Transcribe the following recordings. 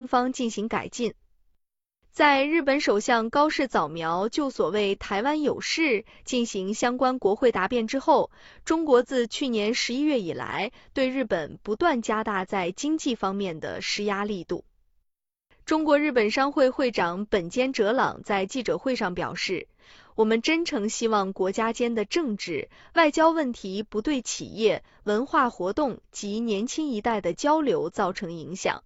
方进行改进。在日本首相高市早苗就所谓台湾有事进行相关国会答辩之后，中国自去年11月以来，对日本不断加大在经济方面的施压力度。中国日本商会会长本间哲朗在记者会上表示，我们真诚希望国家间的政治、外交问题不对企业、文化活动及年轻一代的交流造成影响。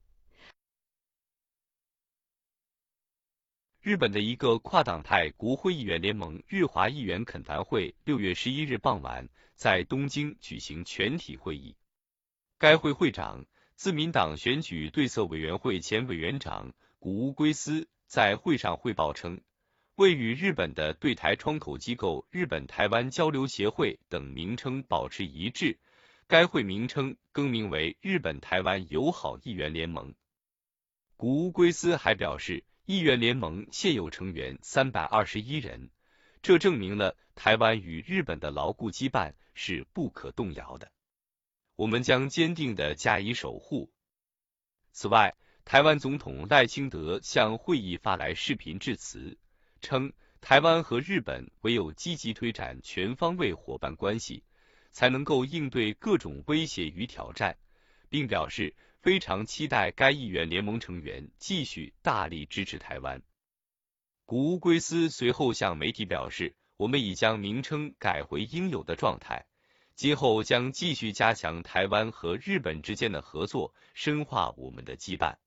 日本的一个跨党派国会议员联盟日华议员恳谈会6月11日傍晚在东京举行全体会议。该会会长、自民党选举对策委员会前委员长谷屋圭司在会上汇报称，为与日本的对台窗口机构日本台湾交流协会等名称保持一致，该会名称更名为日本台湾友好议员联盟。谷屋圭司还表示，议员联盟现有成员321人，这证明了台湾与日本的牢固羁绊是不可动摇的。我们将坚定地加以守护。此外，台湾总统赖清德向会议发来视频致辞，称台湾和日本唯有积极推展全方位伙伴关系，才能够应对各种威胁与挑战，并表示非常期待该议员联盟成员继续大力支持台湾。谷屋圭司随后向媒体表示，我们已将名称改回应有的状态，今后将继续加强台湾和日本之间的合作，深化我们的羁绊。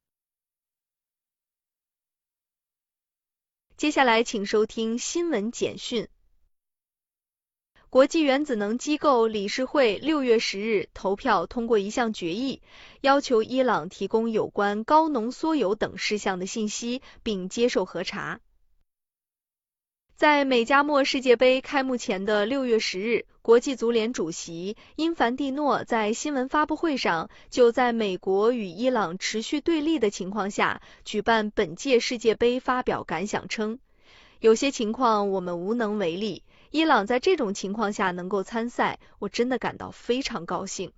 接下来请收听新闻简讯。国际原子能机构理事会6月10日投票通过一项决议，要求伊朗提供有关高浓缩铀等事项的信息，并接受核查。在美加墨世界杯开幕前的6月10日，国际足联主席因凡蒂诺在新闻发布会上就在美国与伊朗持续对立的情况下举办本届世界杯发表感想称，有些情况我们无能为力，伊朗在这种情况下能够参赛，我真的感到非常高兴。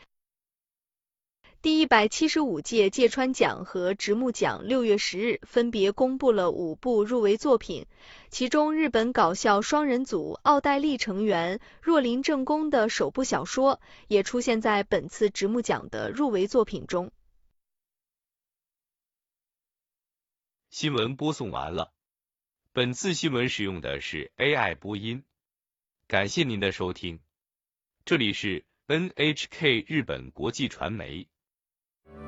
第175届芥川奖和直木奖6月10日分别公布了5部入围作品，其中日本搞笑双人组奥黛丽成员若林正宫的首部小说也出现在本次直木奖的入围作品中。 新闻播送完了，本次新闻使用的是 AI 播音，感谢您的收听，这里是 NHK 日本国际传媒。